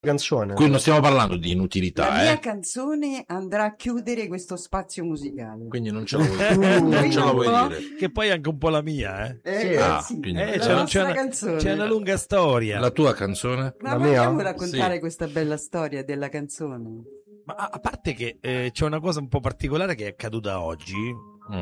canzone. Qui non stiamo parlando di La inutilità, mia canzone andrà a chiudere questo spazio musicale. quindi non ce la vuoi, non ce la vuoi dire. Che poi è anche un po' la mia, Sì. quindi La nostra canzone. c'è una lunga storia. la tua canzone? Ma La vogliamo mia? raccontare Sì. questa bella storia della canzone? Ma a parte che c'è una cosa un po' particolare che è accaduta oggi.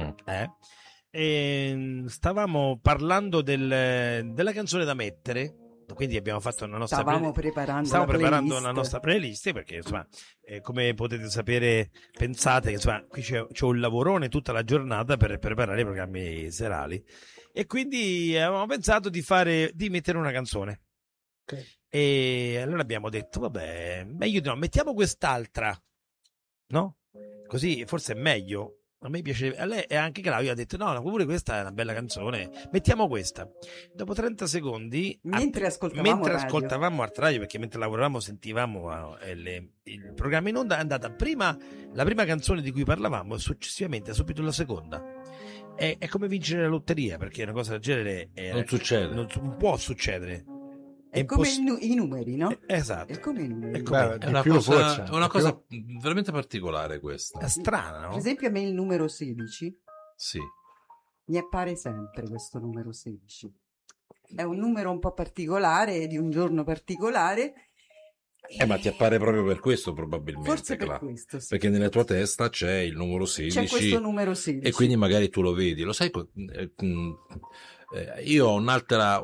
Stavamo parlando della canzone da mettere. Quindi abbiamo fatto una nostra Stavamo preparando playlist. la nostra playlist, perché insomma, come potete sapere, pensate che insomma qui c'è un lavorone tutta la giornata per preparare i programmi serali, e quindi avevamo pensato di mettere una canzone. Okay. E allora abbiamo detto vabbè, meglio di no, mettiamo quest'altra, no? Così forse è meglio. A me piace, a lei e anche Claudio ha detto no, pure questa è una bella canzone, mettiamo questa. Dopo 30 secondi, Mentre ascoltavamo Art Radio, perché mentre lavoravamo sentivamo il programma in onda, è andata la prima canzone di cui parlavamo e successivamente subito la seconda. È come vincere la lotteria, perché una cosa del genere Non succede. non può succedere. È come i numeri, no? Esatto. È come i numeri. È È una cosa veramente particolare questa. È strana, no? Per esempio a me il numero 16 Sì. mi appare sempre questo numero 16. È un numero un po' particolare, di un giorno particolare. Ma ti appare proprio per questo probabilmente. Forse per questo, sì. Perché nella tua testa c'è il numero 16. C'è questo numero 16. E quindi magari tu lo vedi. Lo sai, io ho un'altra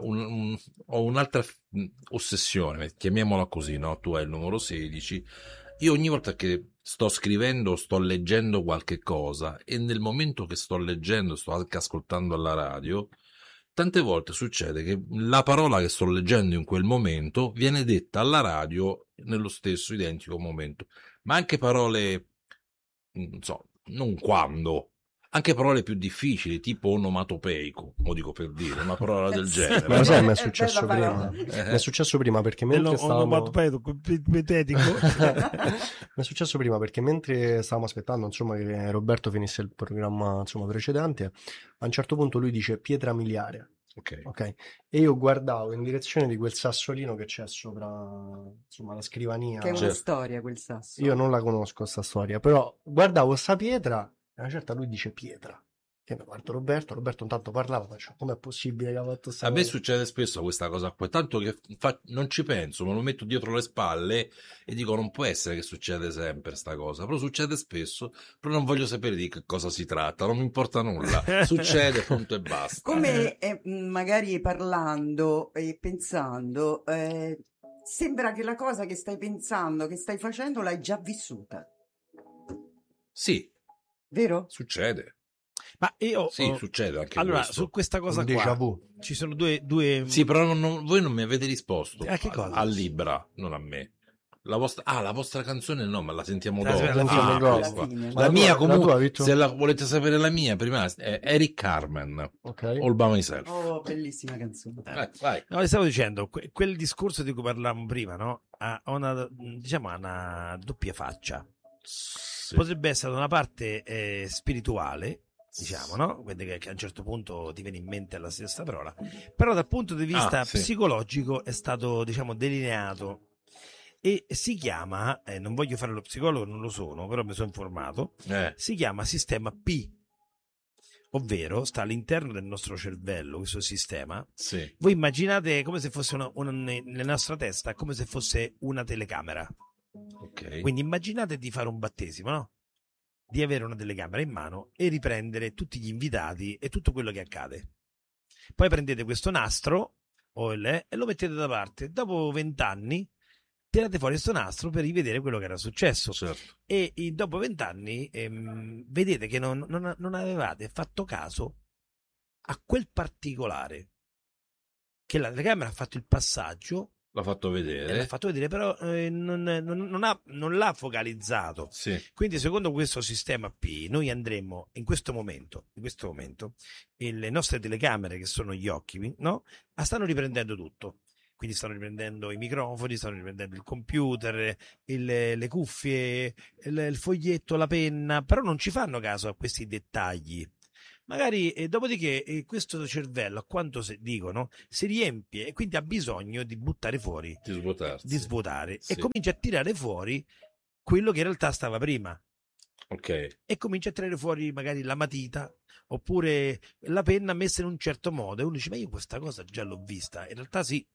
ossessione, chiamiamola così, no? Tu hai il numero 16. Io ogni volta che sto scrivendo, sto leggendo qualche cosa, e nel momento che sto leggendo, sto anche ascoltando alla radio, tante volte succede che la parola che sto leggendo in quel momento viene detta alla radio nello stesso identico momento, ma anche parole, non so, non quando, anche parole più difficili, tipo onomatopeico, lo dico per dire, una parola del genere. Ma lo sai, mi è È successo bella prima. parola. Mi è successo prima perché mentre stavamo... ipotetico. Mi è successo prima perché mentre stavamo aspettando, insomma, che Roberto finisse il programma, insomma, precedente, a un certo punto lui dice pietra miliare. Ok. E io guardavo in direzione di quel sassolino che c'è sopra, insomma, la scrivania. Che è una storia quel sasso. Io non la conosco sta storia, però guardavo sta pietra e a una certa lui dice pietra. Che mi guardo Roberto intanto parlava, faccio com'è possibile che ha fatto sta A me cosa? succede spesso questa cosa qua, tanto che non ci penso, me lo metto dietro le spalle e dico non può essere che succede sempre sta cosa, però succede spesso, però non voglio sapere di che cosa si tratta, non mi importa nulla, succede, punto e basta. Come magari parlando e pensando, sembra che la cosa che stai pensando, che stai facendo, l'hai già vissuta. Sì, Vero? succede. Ma io succede anche allora questo. su questa cosa Un qua déjà vu. ci sono due Sì, però voi non mi avete risposto a che cosa? a Libra, non a me. La vostra canzone no, ma la sentiamo La dopo. sentiamo dopo. Questa. Fine. La mia tua, comunque, Vitto? se volete sapere la mia, prima è Eric Carmen, Ok. All By Myself. Oh, bellissima canzone. Vai. No, le stavo dicendo, quel discorso di cui parlavamo prima, no? Ha una doppia faccia. Sì. Potrebbe essere da una parte spirituale, diciamo, no? Quindi che a un certo punto ti viene in mente la stessa parola, però dal punto di vista sì. psicologico è stato, diciamo, delineato e si chiama, non voglio fare lo psicologo, non lo sono, però mi sono informato, si chiama sistema P, ovvero sta all'interno del nostro cervello questo sistema. Sì. Voi immaginate come se fosse nella nostra testa, come se fosse una telecamera. Ok. Quindi immaginate di fare un battesimo, no? Di avere una telecamera in mano e riprendere tutti gli invitati e tutto quello che accade. Poi prendete questo nastro e lo mettete da parte. Dopo 20 anni tirate fuori questo nastro per rivedere quello che era successo. Certo. E dopo 20 anni vedete che non avevate fatto caso a quel particolare, che la telecamera ha fatto il passaggio. L'ha fatto vedere. Però non l'ha focalizzato. Sì. Quindi secondo questo sistema P noi andremo in questo momento le nostre telecamere, che sono gli occhi, no? Stanno riprendendo tutto. Quindi stanno riprendendo i microfoni, stanno riprendendo il computer, le cuffie, il foglietto, la penna, però non ci fanno caso a questi dettagli. Magari, dopodiché, questo cervello, a quanto dicono, si riempie e quindi ha bisogno di buttare fuori, di svuotare, sì. E comincia a tirare fuori quello che in realtà stava prima. Ok. E comincia a tirare fuori magari la matita oppure la penna messa in un certo modo e uno dice: ma io questa cosa già l'ho vista. In realtà sì.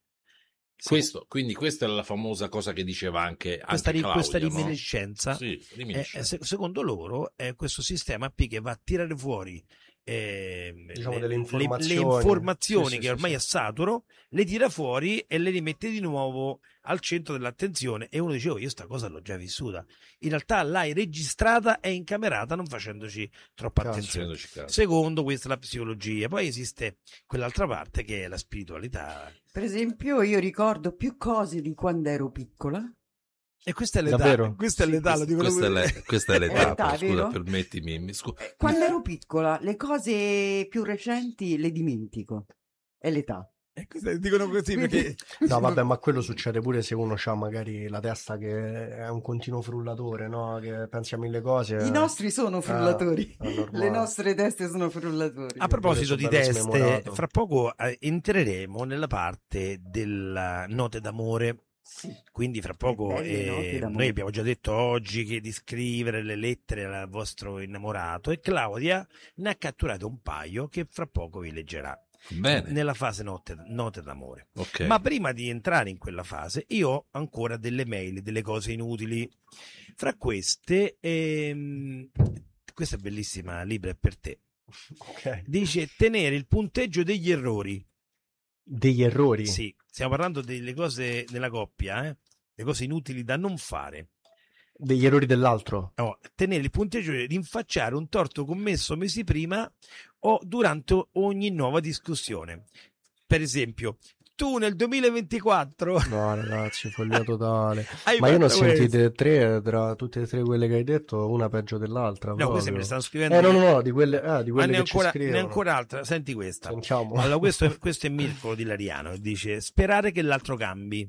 Quindi questa è la famosa cosa che diceva anche Claudia, questa no? riminiscenza, Sì, secondo loro è questo sistema P che va a tirare fuori diciamo le informazioni informazioni che sì, ormai sì. è saturo, le tira fuori e le rimette di nuovo al centro dell'attenzione e uno dice: oh, io sta cosa l'ho già vissuta. In realtà l'hai registrata e incamerata non facendoci troppa attenzione. Secondo questa è la psicologia. Poi esiste quell'altra parte che è la spiritualità. Per esempio, io ricordo più cose di quando ero piccola. E questa è l'età. Davvero? Questa è l'età, lo dicono questa è l'età, È scusa, permettimi. Quando ero piccola, le cose più recenti le dimentico. È l'età. Dicono così perché... No, vabbè, ma quello succede pure se uno ha magari la testa che è un continuo frullatore, no? Che pensi a mille cose. I nostri sono frullatori. Le nostre teste sono frullatori. A proposito di teste, fra poco entreremo nella parte della note d'amore. Sì. Quindi fra poco noi abbiamo già detto oggi che di scrivere le lettere al vostro innamorato e Claudia ne ha catturate un paio che fra poco vi leggerà. Bene. Nella fase note d'amore. Okay. Ma prima di entrare in quella fase io ho ancora delle mail, delle cose inutili. Fra queste questa è bellissima, Libra, è per te. Okay. Dice tenere il punteggio degli errori. Degli errori? Sì, stiamo parlando delle cose nella coppia, le cose inutili da non fare. Degli errori dell'altro? No, tenere il punteggio di rinfacciare un torto commesso mesi prima o durante ogni nuova discussione. Per esempio, tu nel 2024... No, ragazzi, follia totale. Ma io ne ho sentite 3, tra tutte e 3 quelle che hai detto, una peggio dell'altra. No, queste me le stanno scrivendo. No, di quelle che ci scrivono. Ne è ancora altra, senti questa. Sentiamo. Allora, questo è Mirko di Lariano, dice: sperare che l'altro cambi.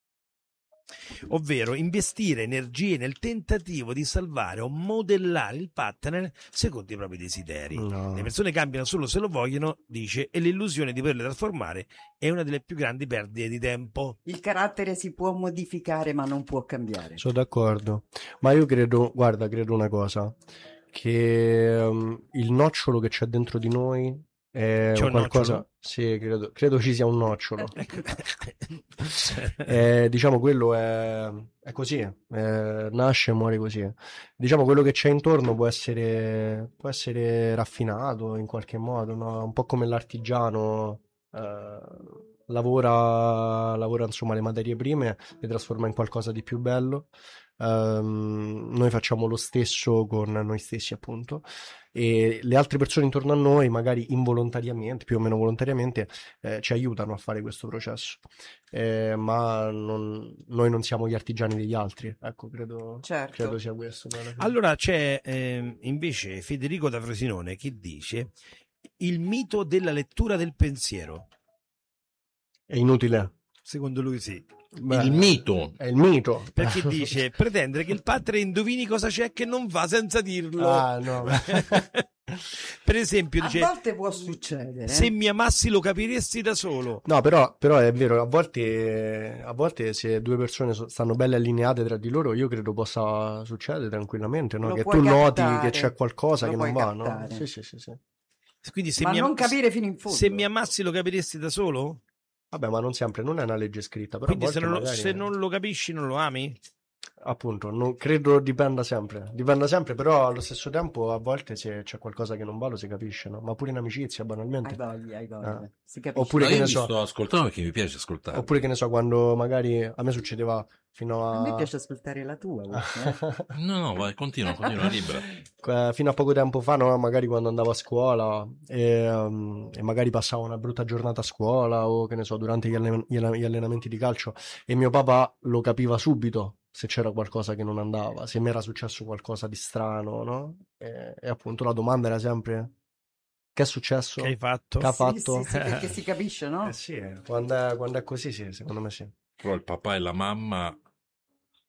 Ovvero investire energie nel tentativo di salvare o modellare il partner secondo i propri desideri. No. Le persone cambiano solo se lo vogliono, dice, e l'illusione di poterle trasformare è una delle più grandi perdite di tempo. Il carattere si può modificare ma non può cambiare. Sono d'accordo, ma io credo una cosa, che il nocciolo che c'è dentro di noi è c'è qualcosa. Un sì, credo ci sia un nocciolo. Diciamo quello è così, nasce e muore così. Diciamo quello che c'è intorno può essere raffinato in qualche modo, no? Un po' come l'artigiano lavora insomma le materie prime, le trasforma in qualcosa di più bello. Noi facciamo lo stesso con noi stessi, appunto, e le altre persone intorno a noi magari involontariamente, più o meno volontariamente, ci aiutano a fare questo processo, ma noi non siamo gli artigiani degli altri, ecco, credo sia questo. Allora c'è invece Federico da Frosinone che dice: il mito della lettura del pensiero è inutile. Secondo lui sì. Beh, il mito è il mito, perché dice pretendere che il padre indovini cosa c'è che non va senza dirlo. No. Per esempio dice, a volte può succedere, se mi amassi lo capiresti da solo. No, però è vero, a volte se due persone stanno belle allineate tra di loro, io credo possa succedere tranquillamente, no? Che tu noti che c'è qualcosa che non va, no? Sì. Quindi ma non capire fino in fondo. Se mi amassi lo capiresti da solo? Vabbè, ma non sempre, non è una legge scritta. Però quindi se non lo capisci non lo ami? Appunto, non credo dipenda sempre, però allo stesso tempo a volte se c'è qualcosa che non va lo si capisce, no? Ma pure in amicizia, banalmente. Hai voglia. Si capisce. Oppure no, che io ne mi so, sto ascoltando perché mi piace ascoltare. Oppure che ne so, quando magari a me succedeva a me piace ascoltare la tua no, vai, continua libera. Fino a poco tempo fa, no? Magari quando andavo a scuola e magari passavo una brutta giornata a scuola o che ne so, durante gli allenamenti di calcio, e mio papà lo capiva subito se c'era qualcosa che non andava, se mi era successo qualcosa di strano, no? E appunto la domanda era sempre: che è successo? Che hai fatto? Che ha fatto? Sì, perché si capisce, no? Sì, quando è così, sì, secondo me sì. Però il papà e la mamma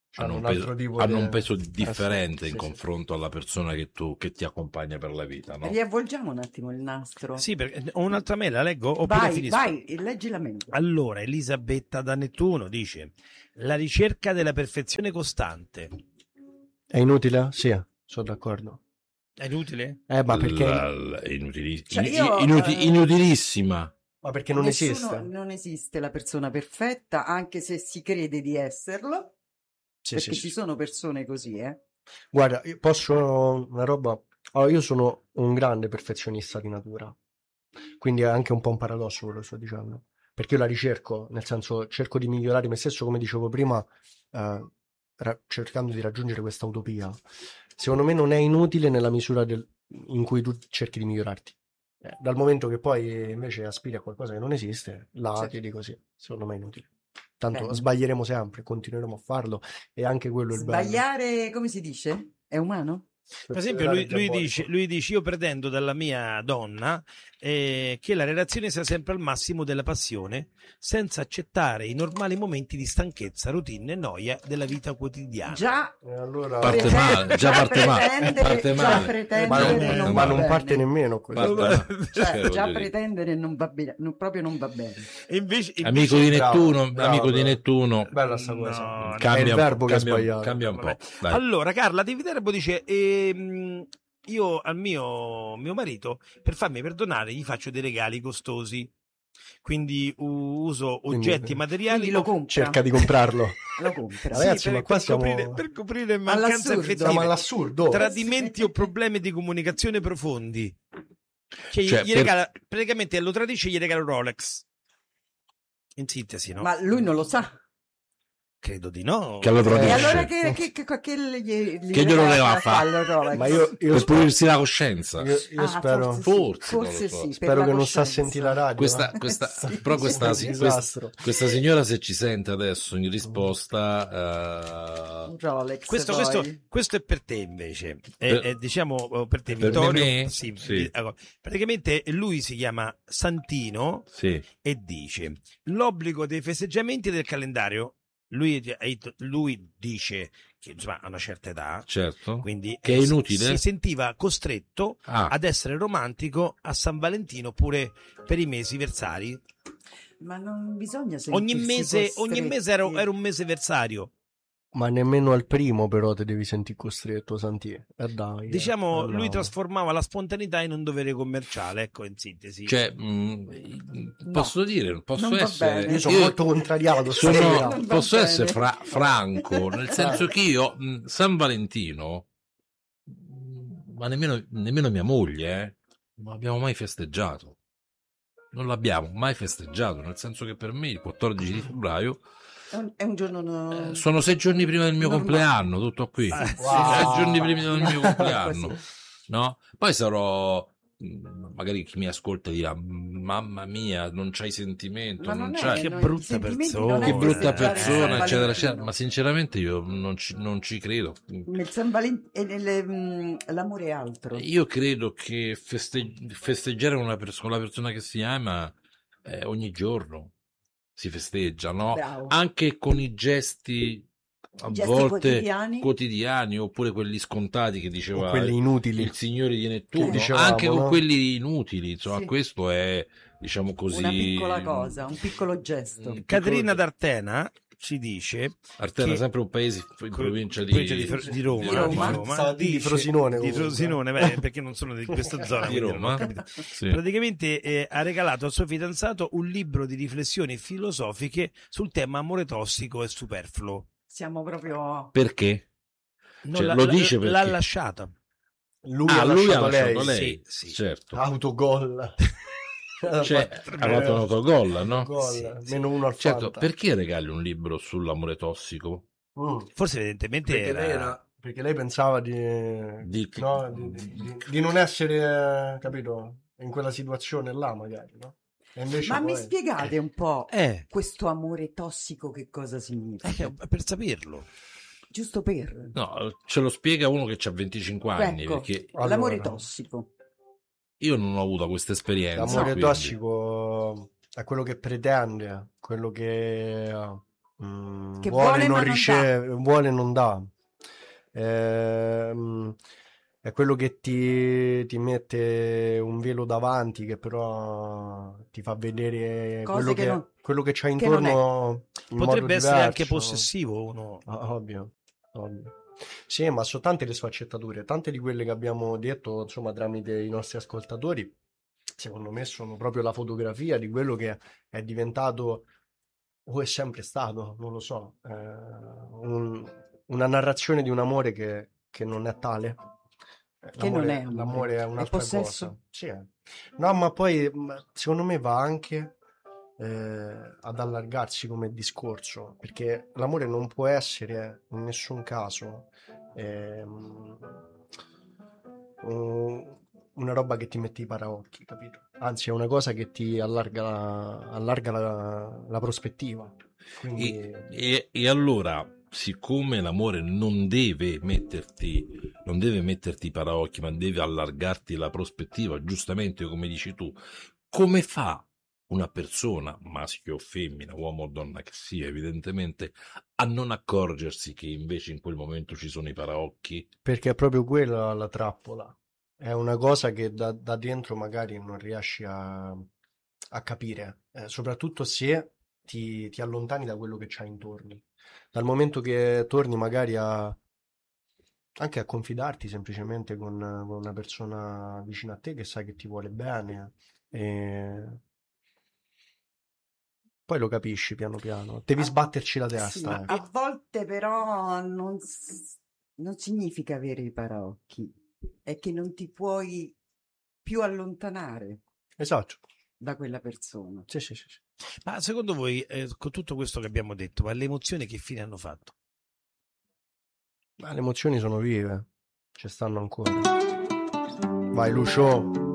Hanno un peso differente in confronto alla persona che ti accompagna per la vita, no? Riavvolgiamo un attimo il nastro. Sì, perché ho un'altra mail, la leggo oppure finisco? Vai, leggi la mail. Allora, Elisabetta da Nettuno dice: la ricerca della perfezione costante. È inutile? Sì, sono d'accordo. È inutile? Ma perché? È inutilissima. Ma perché non esiste? Non esiste la persona perfetta, anche se si crede di esserlo. Perché ci sono persone così, Guarda, una roba. Allora, io sono un grande perfezionista di natura, quindi è anche un po' un paradosso quello che sto dicendo, perché io la ricerco, nel senso cerco di migliorare me stesso, come dicevo prima, cercando di raggiungere questa utopia. Secondo me non è inutile nella misura in cui tu cerchi di migliorarti. Dal momento che poi invece aspiri a qualcosa che non esiste, ti dico sì, secondo me è inutile. Tanto sbaglieremo sempre, continueremo a farlo, e anche quello è il bello. Sbagliare, come si dice? È umano? Per esempio lui dice: io pretendo dalla mia donna che la relazione sia sempre al massimo della passione, senza accettare i normali momenti di stanchezza, routine e noia della vita quotidiana. Già allora parte male. Ma non parte nemmeno già pretendere non va bene, proprio non va bene. E invece amico di Nettuno, bella sta cosa. Cambia è il verbo che è sbagliato. Cambia un po'. Dai. Allora, Carla Di Viterbo dice: io al mio marito, per farmi perdonare, gli faccio dei regali costosi. Quindi uso oggetti materiali. Lo compra. Cerca di comprarlo. Lo compra. Ragazzi, ma qua siamo per coprire mancanze affettive, siamo all'assurdo. tradimenti o problemi di comunicazione profondi. Cioè, gli regala, praticamente lo tradisce, gli regala Rolex. In sintesi, no? Ma lui non lo sa. Credo di no. Che lo tradisce. E allora che glielo deve fare? Ma io per pulirsi la coscienza. Io spero, forse sì, spero che non sa sentire la radio. Questa signora, se ci sente adesso in risposta, Rolex, questo è per te invece. Diciamo per te, Vittorio. Me? Sì. Praticamente lui si chiama Santino e dice: l'obbligo dei festeggiamenti del calendario. Lui dice che insomma, ha una certa età, certo, quindi che è inutile. Si sentiva costretto ad essere romantico a San Valentino oppure per i mesi versari. Ma non bisogna ogni mese era un mese versario. Ma nemmeno al primo però te devi sentire costretto, Santi. Dai, diciamo, lui trasformava la spontaneità in un dovere commerciale, ecco, in sintesi. Cioè, posso essere... Io sono molto contrariato. Posso essere franco, nel senso che io, San Valentino, ma nemmeno mia moglie, non l'abbiamo mai festeggiato. Non l'abbiamo mai festeggiato, nel senso che per me il 14 di febbraio è un giorno sono 6 giorni prima del mio compleanno, tutto qui. 6 giorni prima del mio compleanno, no? Poi sarò, magari chi mi ascolta dirà: mamma mia, non c'hai sentimento, che brutta persona, eccetera, eccetera. Ma sinceramente io non ci credo. L'amore è altro. Io credo che festeggiare con la persona che si ama ogni giorno si festeggia, no? Bravo. Anche con i gesti a volte quotidiani, oppure quelli scontati che diceva quelli inutili. Il Signore di Nettuno, anche con quelli inutili, insomma, questo è, diciamo così, una piccola cosa, un piccolo gesto. Caterina d'Artena ci dice Artena, sempre un paese in provincia di Roma, di Frosinone, perché non sono di questa zona di Roma. Praticamente ha regalato al suo fidanzato un libro di riflessioni filosofiche sul tema amore tossico e superfluo. Siamo proprio... Perché? Lo dice perché l'ha lasciata. Lui ha lasciato lei. Sì. Certo. Autogol. Ha fatto un autogol, no? Meno uno al certo, perché regali un libro sull'amore tossico? Forse evidentemente perché lei pensava di non essere, capito, in quella situazione là, magari, no? E invece mi spiegate un po' questo amore tossico che cosa significa? Per saperlo. Giusto per... No, ce lo spiega uno che ha 25 anni. Perché... l'amore tossico. Io non ho avuto questa esperienza. L'amore tossico è quello che pretende, quello che Che vuole non ma riceve, vuole non dà. È quello che ti mette un velo davanti, che però ti fa vedere Cose quello che c'ha che non è. intorno in modo Potrebbe essere anche diverso. possessivo uno. Ovvio. Sì, ma sono tante le sfaccettature, tante di quelle che abbiamo detto, insomma, tramite i nostri ascoltatori, secondo me sono proprio la fotografia di quello che è diventato o è sempre stato, non lo so, una narrazione di un amore che non è tale. Che non è L'amore è amore, è un'altra possesso. cosa. Sì. No, ma poi secondo me va anche ad allargarsi come discorso, perché l'amore non può essere in nessun caso una roba che ti mette i paraocchi, capito? Anzi, è una cosa che ti allarga la prospettiva. Quindi... E allora, siccome l'amore non deve metterti i paraocchi, ma deve allargarti la prospettiva, giustamente come dici tu, come fa una persona, maschio o femmina, uomo o donna che sia, evidentemente, a non accorgersi che invece in quel momento ci sono i paraocchi? Perché è proprio quella la trappola. È una cosa che da dentro magari non riesci a capire, soprattutto se ti allontani da quello che c'hai intorno. Dal momento che torni magari anche a confidarti semplicemente con una persona vicino a te che sai che ti vuole bene, e poi lo capisci piano piano. Devi sbatterci la Sì, ma testa. a volte però non significa avere i paraocchi, è che non ti puoi più allontanare Esatto. da quella persona. Sì. Ma secondo voi, con tutto questo che abbiamo detto, ma le emozioni che fine hanno fatto? Ma le emozioni sono vive, ci stanno ancora. Vai Lucio.